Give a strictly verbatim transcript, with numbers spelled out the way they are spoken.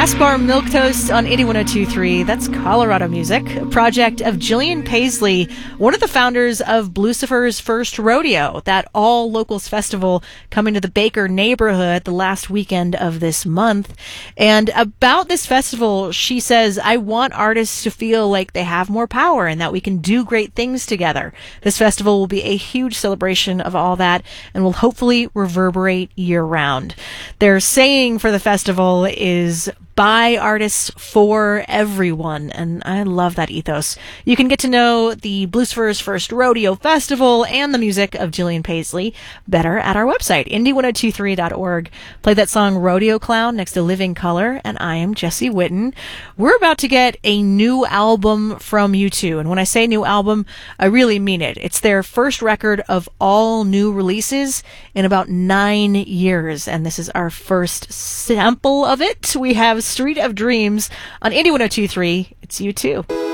Gaspar Milquetoast on eighty-one oh two point three. That's Colorado Music, a project of Jillian Paisley, one of the founders of Blucifer's First Rodeo, that all-locals festival coming to the Baker neighborhood the last weekend of this month. And about this festival, she says, I want artists to feel like they have more power and that we can do great things together. This festival will be a huge celebration of all that and will hopefully reverberate year-round. Their saying for the festival is by artists for everyone, and I love that ethos. You can get to know the Blucifer's First Rodeo Festival and the music of Jillian Paisley better at our website, indie ten twenty-three dot org. Play that song Rodeo Clown next to Living Color, and I am Jesse Witten. We're about to get a new album from U two, and when I say new album, I really mean it. It's their first record of all new releases in about nine years, and this is our first sample of it. We have Street of Dreams on indie ten twenty-three. It's U two.